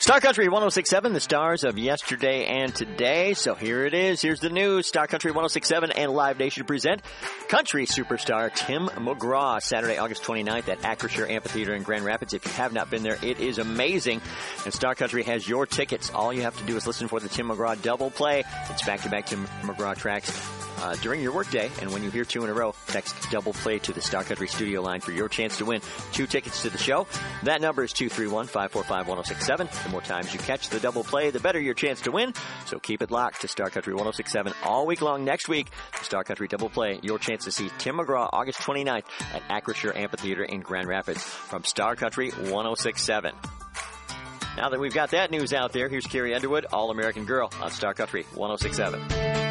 Star Country 106.7, the stars of yesterday and today. So here it is. Here's the news. Star Country 106.7 and Live Nation present country superstar Tim McGraw, Saturday, August 29th at Acrisure Amphitheater in Grand Rapids. If you have not been there, it is amazing. And Star Country has your tickets. All you have to do is listen for the Tim McGraw double play. It's back-to-back Tim McGraw tracks during your workday. And when you hear two in a row, text double play to the Star Country studio line for your chance to win 2 tickets to the show. That number is 231-545-1067. The more times you catch the double play, the better your chance to win. So keep it locked to Star Country 106.7 all week long. Next week, the Star Country double play, your chance to see Tim McGraw August 29th at Acrisure Amphitheater in Grand Rapids from Star Country 106.7. Now that we've got that news out there, here's Carrie Underwood, All-American Girl on Star Country 106.7.